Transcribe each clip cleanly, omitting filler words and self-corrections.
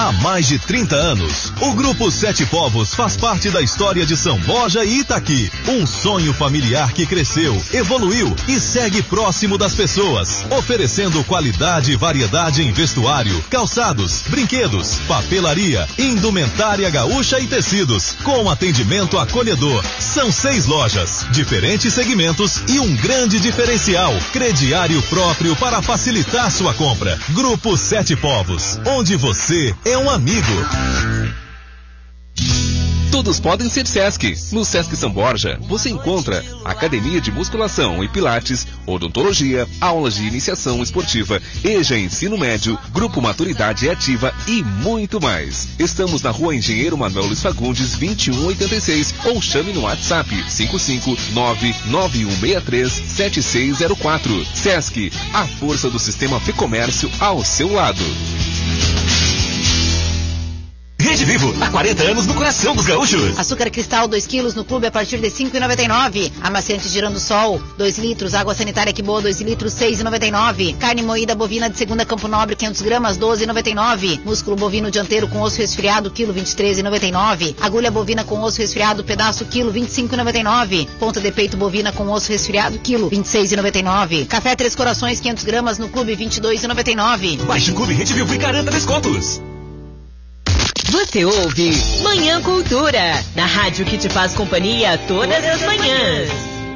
Há mais de 30 anos, o Grupo Sete Povos faz parte da história de São Borja e Itaqui. Um sonho familiar que cresceu, evoluiu e segue próximo das pessoas, oferecendo qualidade e variedade em vestuário, calçados, brinquedos, papelaria, indumentária gaúcha e tecidos, com atendimento acolhedor. São 6 lojas, diferentes segmentos e um grande diferencial, crediário próprio para facilitar sua compra. Grupo Sete Povos, onde você é um amigo. Todos podem ser Sesc. No Sesc São Borja, você encontra academia de musculação e pilates, odontologia, aulas de iniciação esportiva, EJA Ensino Médio, Grupo Maturidade Ativa e muito mais. Estamos na Rua Engenheiro Manuel Luiz Fagundes, 2186, ou chame no WhatsApp 55991637604. Sesc, a força do sistema Fecomércio ao seu lado. Rede Vivo, há 40 anos no coração dos gaúchos. Açúcar cristal 2 quilos no clube a partir de 5,99. Amaciante Girando Sol 2 litros. Água sanitária Que Boa 2 litros 6,99. Carne moída bovina de segunda Campo Nobre 500 gramas 12,99. Músculo bovino dianteiro com osso resfriado quilo 23,99. Agulha bovina com osso resfriado pedaço quilo 25,99. Ponta de peito bovina com osso resfriado quilo 26,99. Café Três Corações 500 gramas no clube 22,99. Baixe o clube Rede Vivo e garanta descontos. Você ouve Manhã Cultura, na rádio que te faz companhia todas as manhãs.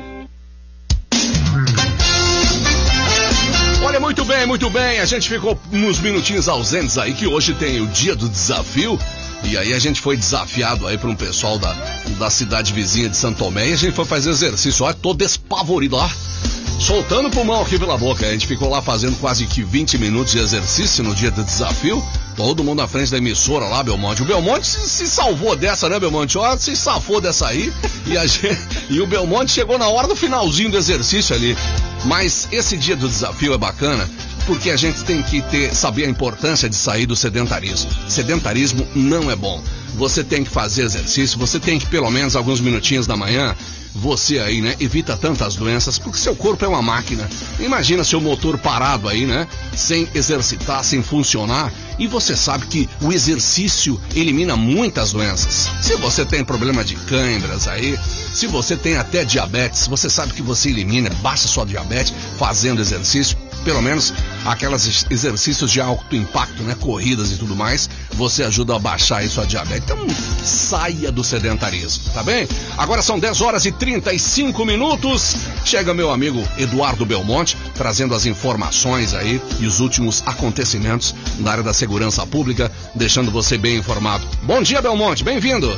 Olha, muito bem, a gente ficou uns minutinhos ausentes aí, que hoje tem o dia do desafio, e aí a gente foi desafiado aí por um pessoal da cidade vizinha de Santo Tomé, e a gente foi fazer exercício, olha, tô despavorido, ó, soltando pulmão aqui pela boca. A gente ficou lá fazendo quase que 20 minutos de exercício no dia do desafio. Todo mundo na frente da emissora lá, Belmonte. O Belmonte se salvou dessa, né, Belmonte? Ó, se safou dessa aí. E o Belmonte chegou na hora do finalzinho do exercício ali. Mas esse dia do desafio é bacana, porque a gente tem que saber a importância de sair do sedentarismo. Sedentarismo não é bom. Você tem que fazer exercício, você tem que pelo menos alguns minutinhos da manhã. Você aí, né, evita tantas doenças, porque seu corpo é uma máquina. Imagina seu motor parado aí, né, sem exercitar, sem funcionar. E você sabe que o exercício elimina muitas doenças. Se você tem problema de câimbras aí, se você tem até diabetes, você sabe que você elimina, baixa sua diabetes fazendo exercício. Pelo menos aqueles exercícios de alto impacto, né, corridas e tudo mais, você ajuda a baixar aí sua diabetes. Então, saia do sedentarismo, tá bem? Agora são 10 horas e 35 minutos. Chega meu amigo Eduardo Belmonte, trazendo as informações aí e os últimos acontecimentos na área da segurança pública, deixando você bem informado. Bom dia, Belmonte, bem-vindo.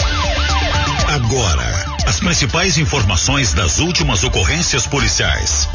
Agora, as principais informações das últimas ocorrências policiais.